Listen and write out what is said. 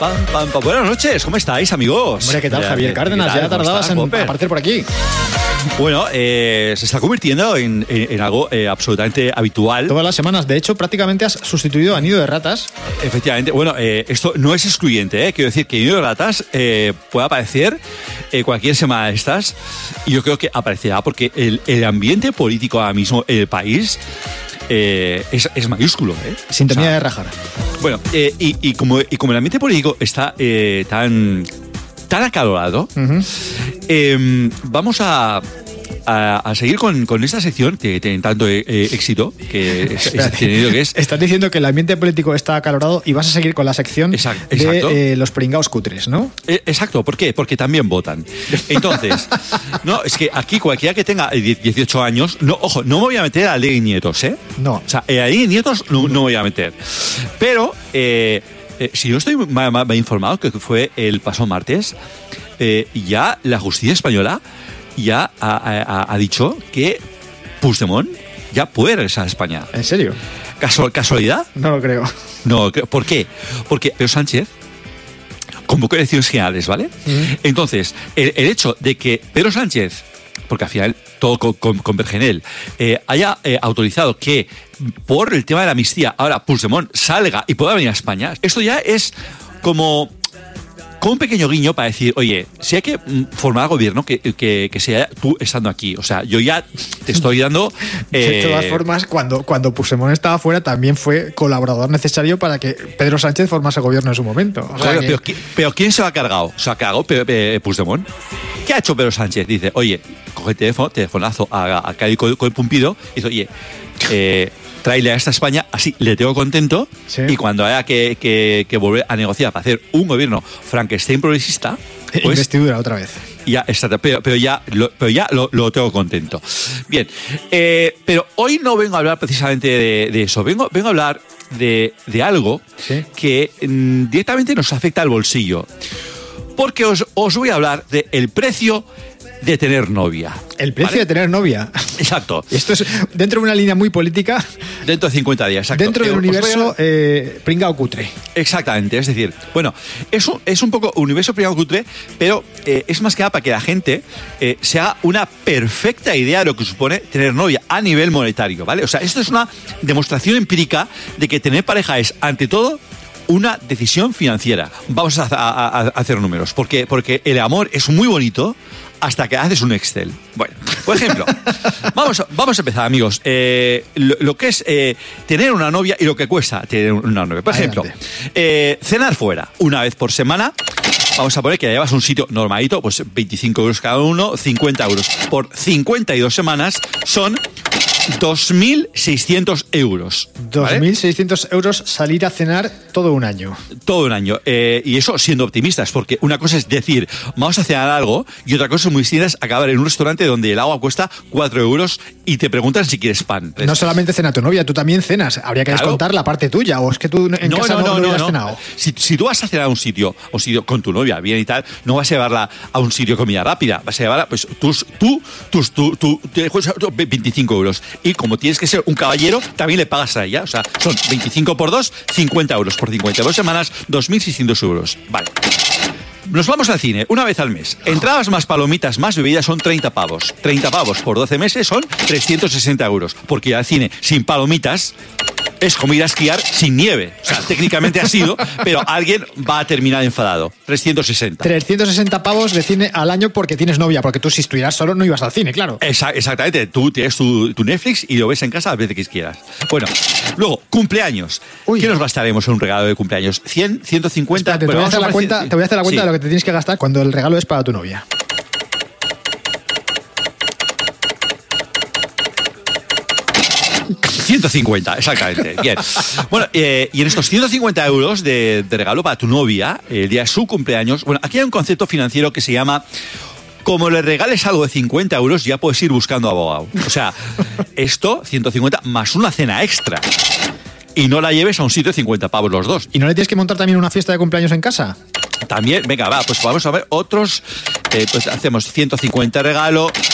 Pam, pam, pam. Buenas noches, ¿cómo estáis, amigos? Hombre, ¿qué tal, Javier Cárdenas? Ya tardabas en aparecer por aquí. Bueno, se está convirtiendo en algo absolutamente habitual. Todas las semanas, de hecho, prácticamente has sustituido a Nido de Ratas. Efectivamente, bueno, esto no es excluyente, quiero decir que Nido de Ratas puede aparecer cualquier semana de estas, y yo creo que aparecerá porque el ambiente político ahora mismo en el país es mayúsculo. Sintonía de rajar. Bueno, y como el ambiente político está tan acalorado, vamos a seguir con esta sección que tiene tanto éxito que es. Estás diciendo que el ambiente político está acalorado y vas a seguir con la sección de los pringaos cutres, ¿no? Exacto, ¿por qué? Porque también votan. Entonces, no, es que aquí cualquiera que tenga 18 años, no, ojo, no me voy a meter a ley de nietos, ¿eh? No. O sea, a ley de nietos no me voy a meter. Pero, si yo estoy mal informado, que fue el pasado martes, ya la justicia española ya ha dicho que Puigdemont ya puede regresar a España. ¿En serio? ¿Casualidad? No lo creo. No, ¿por qué? Porque Pedro Sánchez convocó elecciones generales, ¿vale? Entonces, el hecho de que Pedro Sánchez, porque al final todo converge en él, haya autorizado que por el tema de la amnistía ahora Puigdemont salga y pueda venir a España, esto ya es como un pequeño guiño para decir, oye, si hay que formar gobierno, que sea tú estando aquí. O sea, yo ya te estoy dando... De todas formas, cuando Puigdemont estaba fuera, también fue colaborador necesario para que Pedro Sánchez formase gobierno en su momento. O sea, claro, pero ¿quién se lo ha cargado? ¿Se ha cargado Puigdemont? ¿Qué ha hecho Pedro Sánchez? Dice, oye, coge el telefonazo a Cádiz con el Pumpido, y dice, oye, tráele a esta España, así le tengo contento, sí. Y cuando haya que volver a negociar para hacer un gobierno Frankenstein progresista, pues, investidura otra vez. Ya está, pero ya lo tengo contento. Bien, pero hoy no vengo a hablar precisamente de eso, vengo a hablar de algo, ¿sí?, que directamente nos afecta al bolsillo, porque os voy a hablar del precio de tener novia. El precio, ¿vale?, de tener novia. Exacto. Esto es dentro de una línea muy política. Dentro de 50 días, exacto. Dentro del universo pringao cutre. Exactamente, es decir, bueno, es un poco universo pringao cutre, pero es más que nada para que la gente se haga una perfecta idea de lo que supone tener novia a nivel monetario, ¿vale? O sea, esto es una demostración empírica de que tener pareja es, ante todo, una decisión financiera. Vamos a hacer números, porque el amor es muy bonito hasta que haces un Excel. Bueno, por ejemplo, vamos a empezar, amigos. Lo que es tener una novia y lo que cuesta tener una novia. Por ejemplo, cenar fuera una vez por semana. Vamos a poner que llevas un sitio normalito, pues 25 euros cada uno, 50 euros. Por 52 semanas son 2.600 euros. 2.600 euros salir a cenar todo un año. Todo un año. Y eso siendo optimistas, porque una cosa es decir, vamos a cenar algo, y otra cosa muy distinta es acabar en un restaurante donde el agua cuesta 4 euros y te preguntan si quieres pan. No solamente cena tu novia, tú también cenas. Habría que descontar la parte tuya, o es que tú en casa no hubieras cenado. Si tú vas a cenar a un sitio con tu novia, bien y tal, no vas a llevarla a un sitio de comida rápida, vas a llevarla, pues tus 25 euros. Y como tienes que ser un caballero, también le pagas a ella. O sea, son 25 por 2, 50 euros. Por 52 semanas, 2.600 euros. Vale. Nos vamos al cine una vez al mes. Entradas más palomitas más bebidas son 30 pavos. 30 pavos por 12 meses son 360 euros. Porque ir al cine sin palomitas es como ir a esquiar sin nieve. O sea, técnicamente ha sido, pero alguien va a terminar enfadado. 360. 360 pavos de cine al año porque tienes novia, porque tú si estuvieras solo no ibas al cine, claro. Exactamente, tú tienes tu Netflix y lo ves en casa a veces que quieras. Bueno, luego, cumpleaños. ¿Qué nos gastaremos en un regalo de cumpleaños? ¿100, 150? Espérate, te voy a hacer la cuenta sí, de lo que te tienes que gastar cuando el regalo es para tu novia. $150, exactamente. Bien. Bueno, y en estos 150 euros de regalo para tu novia, el día de su cumpleaños, bueno, aquí hay un concepto financiero que se llama: como le regales algo de 50 euros, ya puedes ir buscando abogado. O sea, esto, 150 más una cena extra. Y no la lleves a un sitio de 50 pavos los dos. ¿Y no le tienes que montar también una fiesta de cumpleaños en casa? También, venga, va, pues vamos a ver otros. Pues hacemos 150 regalo,